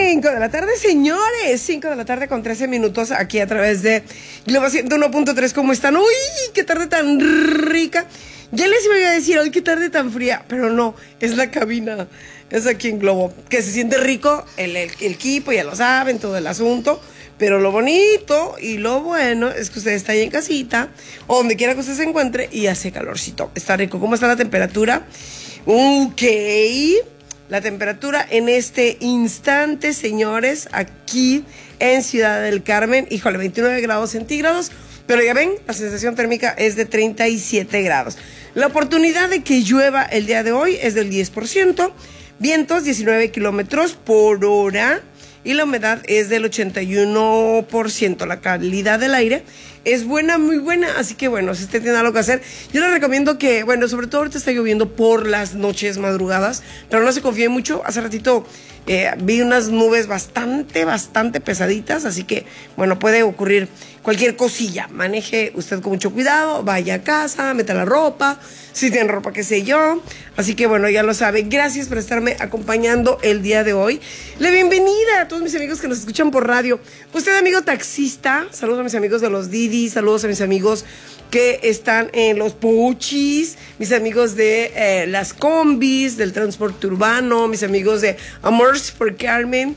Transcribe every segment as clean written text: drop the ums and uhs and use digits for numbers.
5 de la tarde, señores. 5 de la tarde con 13 minutos aquí a través de Globo 101.3. ¿Cómo están? Uy, qué tarde tan rica. Ya les iba a decir, hoy qué tarde tan fría, pero no, es la cabina. Es aquí en Globo, que se siente rico el equipo, ya lo saben, todo el asunto. Pero lo bonito y lo bueno es que usted está ahí en casita, o donde quiera que usted se encuentre, y hace calorcito. Está rico. ¿Cómo está la temperatura? Ok. La temperatura en este instante, señores, aquí en Ciudad del Carmen, híjole, 29 grados centígrados, pero ya ven, la sensación térmica es de 37 grados. La oportunidad de que llueva el día de hoy es del 10%, vientos 19 kilómetros por hora, y la humedad es del 81%. La calidad del aire es buena, muy buena, así que bueno, si usted tiene algo que hacer, yo le recomiendo que, bueno, sobre todo ahorita está lloviendo por las noches, madrugadas, pero no se confíe mucho. Hace ratito vi unas nubes bastante pesaditas, así que, bueno, puede ocurrir cualquier cosilla. Maneje usted con mucho cuidado, vaya a casa, meta la ropa, si tiene ropa, qué sé yo. Así que, bueno, ya lo sabe. Gracias por estarme acompañando el día de hoy. La bienvenida a todos mis amigos que nos escuchan por radio. Usted, amigo taxista, saludos a mis amigos de los Didi, saludos a mis amigos que están en los Puchis, mis amigos de las combis, del transporte urbano, mis amigos de Amores por Carmen,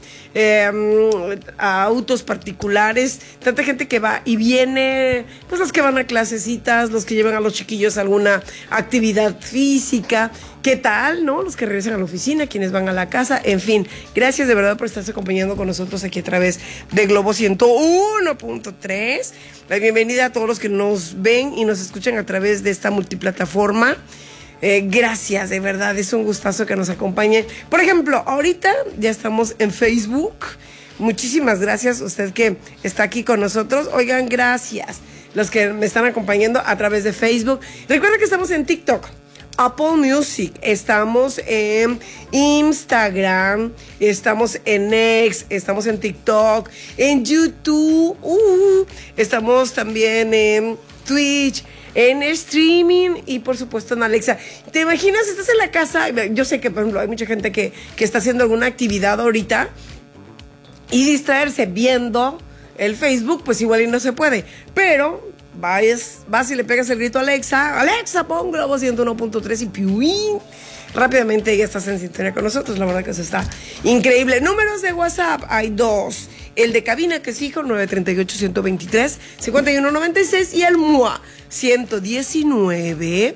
a autos particulares, tanta gente que va y viene, pues los que van a clasecitas, los que llevan a los chiquillos a alguna actividad física. ¿Qué tal, no? Los que regresan a la oficina, quienes van a la casa, en fin. Gracias de verdad por estarse acompañando con nosotros aquí a través de Globo 101.3. La bienvenida a todos los que nos ven y nos escuchan a través de esta multiplataforma. Gracias, de verdad, es un gustazo que nos acompañen. Por ejemplo, ahorita ya estamos en Facebook. Muchísimas gracias a usted que está aquí con nosotros. Oigan, gracias los que me están acompañando a través de Facebook. Recuerda que estamos en TikTok, Apple Music, estamos en Instagram, estamos en X, estamos en TikTok, en YouTube, estamos también en Twitch, en streaming y por supuesto en Alexa. ¿Te imaginas? Estás en la casa. Yo sé que, por ejemplo, hay mucha gente que está haciendo alguna actividad ahorita y distraerse viendo el Facebook, pues igual y no se puede, pero vas y le pegas el grito a Alexa, Alexa, pon Globo 101.3 y ¡piuín! Rápidamente ya estás en sintonía con nosotros. La verdad que eso está increíble. Números de WhatsApp, hay dos. El de cabina, que es fijo, 938-123-5196, y el MUA, 119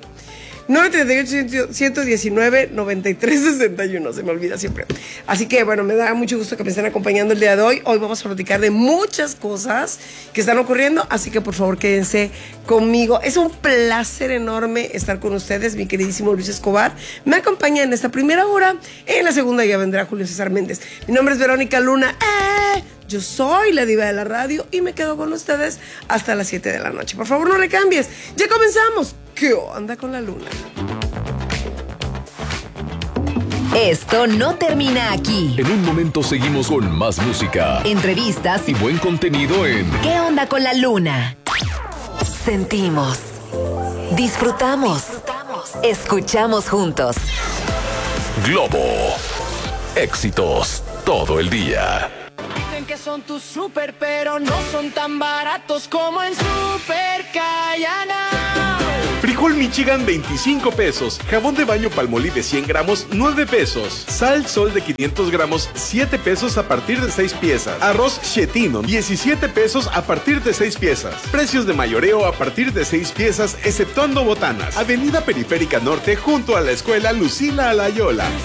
938-119-9361. Se me olvida siempre. Así que, bueno, me da mucho gusto que me estén acompañando el día de hoy. Hoy vamos a platicar de muchas cosas que están ocurriendo, así que por favor quédense conmigo. Es un placer enorme estar con ustedes. Mi queridísimo Luis Escobar me acompaña en esta primera hora. En la segunda ya vendrá Julio César Méndez. Mi nombre es Verónica Luna. Yo soy la diva de la radio y me quedo con ustedes hasta las 7 de la noche. Por favor, no le cambies. Ya comenzamos. ¿Qué onda con la luna? Esto no termina aquí. En un momento seguimos con más música, Entrevistas y buen contenido en ¿Qué onda con la luna? Sentimos, disfrutamos, escuchamos juntos. Globo. Éxitos todo el día. Dicen que son tus super, pero no son tan baratos como en Super Cayana. Frijol Michigan, 25 pesos. Jabón de baño Palmolive 100 gramos, 9 pesos. Sal Sol de 500 gramos, 7 pesos a partir de 6 piezas. Arroz Chetino, 17 pesos a partir de 6 piezas. Precios de mayoreo a partir de 6 piezas, exceptuando botanas. Avenida Periférica Norte, junto a la escuela Lucila Alayola.